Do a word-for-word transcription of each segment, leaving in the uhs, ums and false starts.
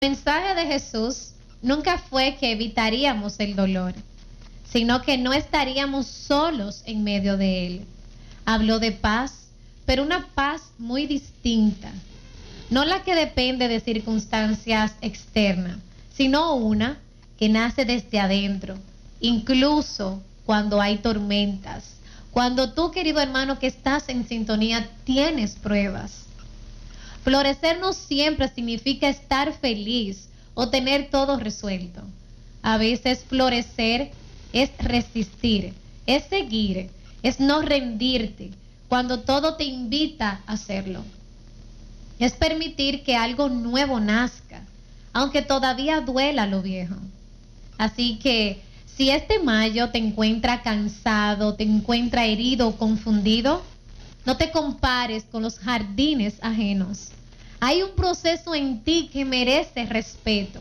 El mensaje de Jesús nunca fue que evitaríamos el dolor, sino que no estaríamos solos en medio de él. Habló de paz, pero una paz muy distinta, no la que depende de circunstancias externas, sino una que nace desde adentro, incluso cuando hay tormentas, cuando tú, querido hermano, que estás en sintonía, tienes pruebas. Florecer no siempre significa estar feliz o tener todo resuelto. A veces florecer es resistir, es seguir, es no rendirte cuando todo te invita a hacerlo. Es permitir que algo nuevo nazca, aunque todavía duela lo viejo. Así que si este mayo te encuentra cansado, te encuentra herido o confundido, no te compares con los jardines ajenos. Hay un proceso en ti que merece respeto.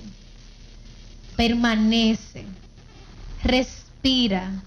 Permanece, respira,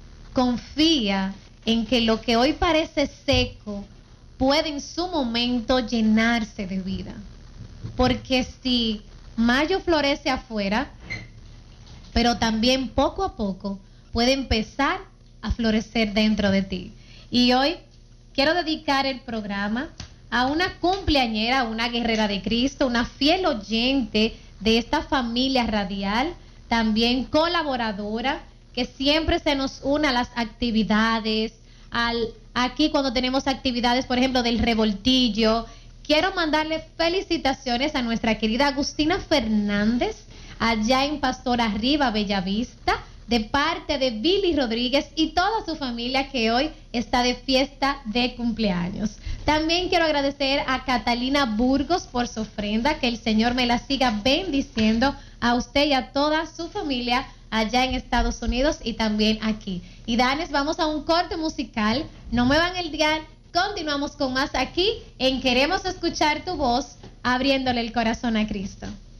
confía en que lo que hoy parece seco puede en su momento llenarse de vida. Porque si mayo florece afuera, pero también poco a poco puede empezar a florecer dentro de ti. Y hoy quiero dedicar el programa a una cumpleañera, una guerrera de Cristo, una fiel oyente de esta familia radial, también colaboradora, que siempre se nos une a las actividades, al, aquí cuando tenemos actividades, por ejemplo, del revoltillo. Quiero mandarle felicitaciones a nuestra querida Agustina Fernández, allá en Pastor Arriba, Bellavista, de parte de Billy Rodríguez y toda su familia que hoy está de fiesta de cumpleaños. También quiero agradecer a Catalina Burgos por su ofrenda, que el Señor me la siga bendiciendo a usted y a toda su familia allá en Estados Unidos y también aquí. Y Danes, vamos a un corte musical, no muevan el dial, continuamos con más aquí en Queremos Escuchar Tu Voz, abriéndole el corazón a Cristo.